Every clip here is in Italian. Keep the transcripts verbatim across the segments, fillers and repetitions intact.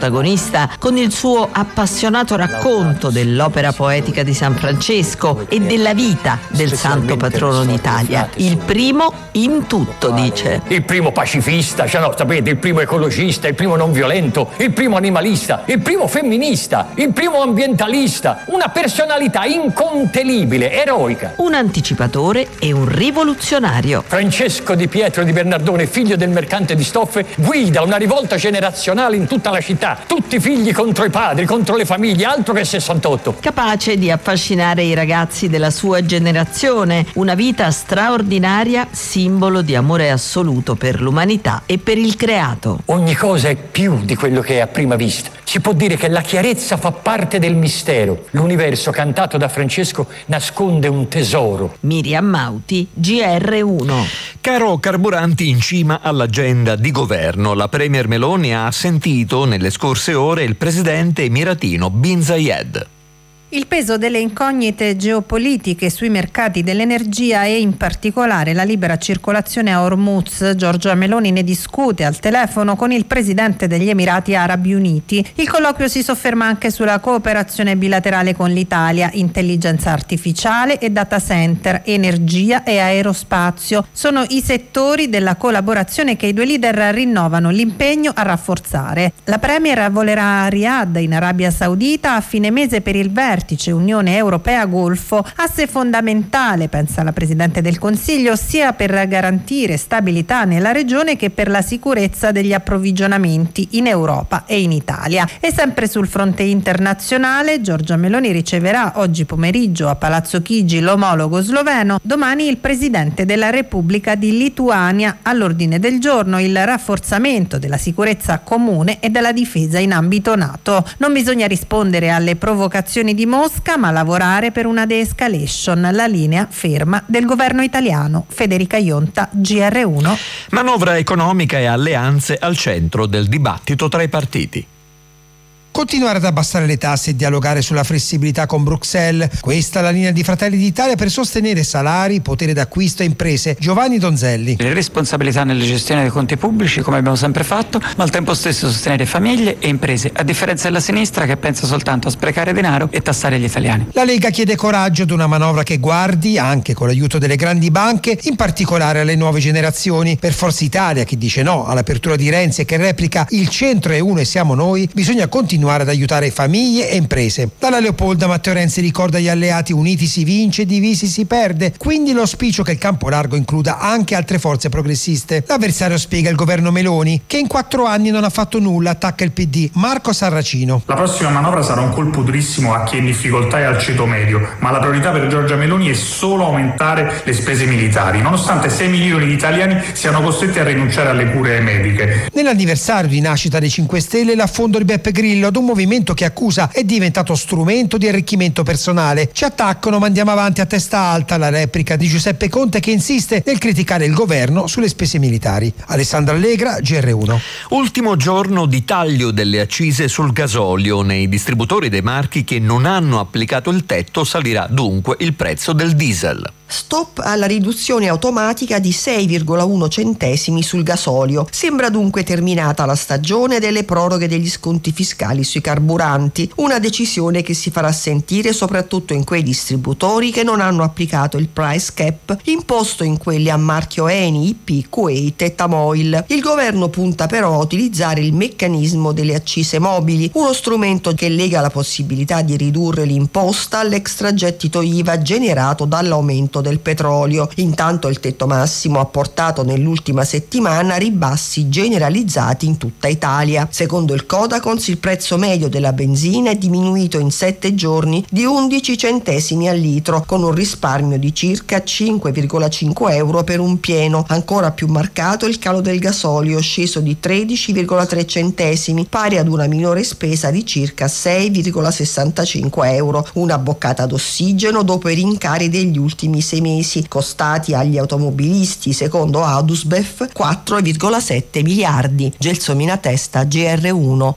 protagonista, con il suo appassionato racconto dell'opera poetica di San Francesco e della vita del santo patrono d'Italia. Il primo in tutto, dice. Il primo pacifista, cioè no, sapete, il primo ecologista, il primo non violento, il primo animalista, il primo femminista, il primo ambientalista, una personalità incontenibile, eroica. Un anticipatore e un rivoluzionario. Francesco Di Pietro di Bernardone, figlio del mercante di stoffe, guida una rivolta generazionale in tutta la città. Tutti figli contro i padri, contro le famiglie, altro che sessantotto. Capace di affascinare i ragazzi della sua generazione, una vita straordinaria, simbolo di amore assoluto per l'umanità e per il creato. Ogni cosa è più di quello che è a prima vista. Si può dire che la chiarezza fa parte del mistero. L'universo cantato da Francesco nasconde un tesoro. Miriam Mauti, G R uno. Caro carburanti in cima all'agenda di governo, la Premier Meloni ha sentito nelle scorse ore il presidente emiratino Bin Zayed. Il peso delle incognite geopolitiche sui mercati dell'energia e in particolare la libera circolazione a Hormuz. Giorgia Meloni ne discute al telefono con il presidente degli Emirati Arabi Uniti. Il colloquio si sofferma anche sulla cooperazione bilaterale con l'Italia, intelligenza artificiale e data center, energia e aerospazio. Sono i settori della collaborazione che i due leader rinnovano l'impegno a rafforzare. La Premier volerà a Riyadh in Arabia Saudita a fine mese per il vertice Unione Europea-Golfo, asse fondamentale, pensa la Presidente del Consiglio, sia per garantire stabilità nella regione che per la sicurezza degli approvvigionamenti in Europa e in Italia. E sempre sul fronte internazionale, Giorgia Meloni riceverà oggi pomeriggio a Palazzo Chigi l'omologo sloveno, domani il Presidente della Repubblica di Lituania. All'ordine del giorno il rafforzamento della sicurezza comune e della difesa in ambito NATO. Non bisogna rispondere alle provocazioni di Mosca, ma lavorare per una de-escalation, la linea ferma del governo italiano. Federica Ionta, G R uno. Manovra economica e alleanze al centro del dibattito tra i partiti. Continuare ad abbassare le tasse e dialogare sulla flessibilità con Bruxelles. Questa è la linea di Fratelli d'Italia per sostenere salari, potere d'acquisto e imprese. Giovanni Donzelli. Le responsabilità nella gestione dei conti pubblici, come abbiamo sempre fatto, ma al tempo stesso sostenere famiglie e imprese, a differenza della sinistra che pensa soltanto a sprecare denaro e tassare gli italiani. La Lega chiede coraggio ad una manovra che guardi, anche con l'aiuto delle grandi banche, in particolare alle nuove generazioni. Per Forza Italia, che dice no all'apertura di Renzi e che replica il centro è uno e siamo noi, bisogna continuare ad aiutare famiglie e imprese. Dalla Leopolda Matteo Renzi ricorda agli alleati: uniti si vince, divisi si perde. Quindi l'auspicio che il campo largo includa anche altre forze progressiste. L'avversario spiega il governo Meloni, che in quattro anni non ha fatto nulla, attacca il P D. Marco Sarracino. La prossima manovra sarà un colpo durissimo a chi è in difficoltà e al ceto medio, ma la priorità per Giorgia Meloni è solo aumentare le spese militari, nonostante sei milioni di italiani siano costretti a rinunciare alle cure mediche. Nell'anniversario di nascita dei cinque Stelle, l'affondo di Beppe Grillo ad un movimento che accusa è diventato strumento di arricchimento personale. Ci attaccano ma andiamo avanti a testa alta, la replica di Giuseppe Conte, che insiste nel criticare il governo sulle spese militari. Alessandra Allegra, G R uno. Ultimo giorno di taglio delle accise sul gasolio. Nei distributori dei marchi che non hanno applicato il tetto salirà dunque il prezzo del diesel. Stop alla riduzione automatica di sei virgola uno centesimi sul gasolio. Sembra dunque terminata la stagione delle proroghe degli sconti fiscali sui carburanti, una decisione che si farà sentire soprattutto in quei distributori che non hanno applicato il price cap imposto in quelli a marchio Eni, I P, Kuwait e Tamoil. Il governo punta però a utilizzare il meccanismo delle accise mobili, uno strumento che lega la possibilità di ridurre l'imposta all'extragettito I V A generato dall'aumento del petrolio. Intanto il tetto massimo ha portato nell'ultima settimana ribassi generalizzati in tutta Italia. Secondo il Codacons il prezzo medio della benzina è diminuito in sette giorni di undici centesimi al litro, con un risparmio di circa cinque virgola cinque euro per un pieno. Ancora più marcato il calo del gasolio, sceso di tredici virgola tre centesimi, pari ad una minore spesa di circa sei virgola sessantacinque euro, una boccata d'ossigeno dopo i rincari degli ultimi sei mesi, costati agli automobilisti, secondo Adusbef, quattro virgola sette miliardi. Gelsomina Testa, G R uno.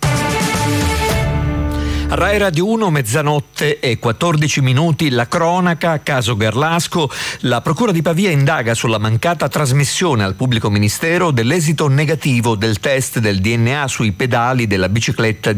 Rai Radio uno, mezzanotte e quattordici minuti, la cronaca, caso Garlasco. La Procura di Pavia indaga sulla mancata trasmissione al pubblico ministero dell'esito negativo del test del D N A sui pedali della bicicletta